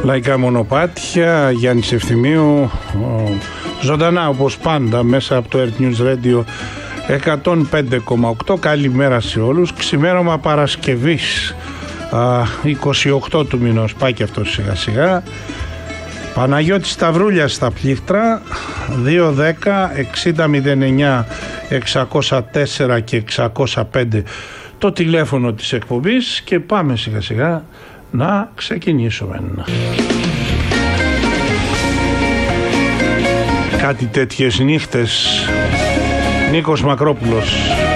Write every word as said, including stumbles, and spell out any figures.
Λαϊκά μονοπάτια, Γιάννης Ευθυμίου, ζωντανά όπως πάντα μέσα από το Earth News Radio εκατόν πέντε κόμμα οκτώ. Καλημέρα σε όλους. Ξημέρωμα Παρασκευής, είκοσι οκτώ του μηνός, πάει και αυτό σιγά σιγά. Παναγιώτης Σταυρούλιας στα πλήκτρα, δύο δέκα εξήντα μηδέν εννιά εξακόσια τέσσερα και εξακόσια πέντε το τηλέφωνο της εκπομπής και πάμε σιγά σιγά να ξεκινήσουμε. Κάτι τέτοιες νύχτες. Νίκος Μακρόπουλος.